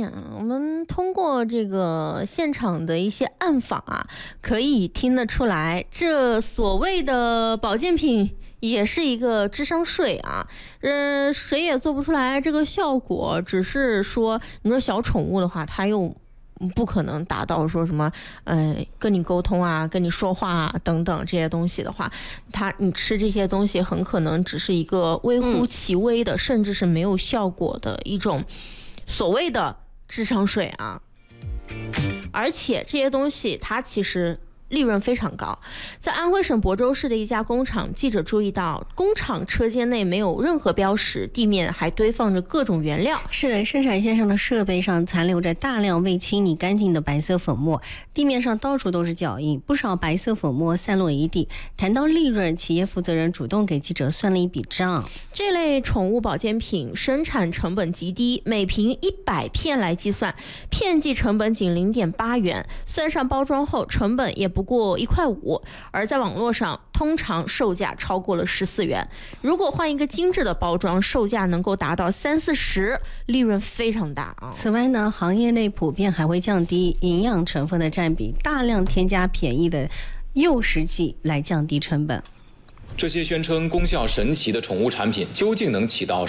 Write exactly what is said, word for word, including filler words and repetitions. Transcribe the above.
我们通过这个现场的一些暗访啊，可以听得出来，这所谓的保健品也是一个智商税啊，呃，谁也做不出来这个效果，只是说，你说小宠物的话，它又不可能达到说什么，呃，跟你沟通啊，跟你说话啊等等这些东西的话，它你吃这些东西很可能只是一个微乎其微的，嗯、甚至是没有效果的一种所谓的智商税啊。而且这些东西它其实利润非常高。在安徽省亳州市的一家工厂，记者注意到工厂车间内没有任何标识，地面还堆放着各种原料。 是的，生产线上的设备上残留着大量未清理干净的白色粉末，地面上到处都是脚印，不少白色粉末散落一地。谈到利润，企业负责人主动给记者算了一笔账。 这类宠物保健品生产成本极低，每瓶一百片来计算，片计成本仅 零点八元，算上包装后成本也不不过一块五，而在网络上通常售价超过了十四元。如果换一个精致的包装，售价能够达到三四十，利润非常大啊。 此外呢，行业内普遍还会降低营养成分的占比，大量添加便宜的诱食剂来降低成本。 这些宣称功效神奇的宠物产品究竟能起到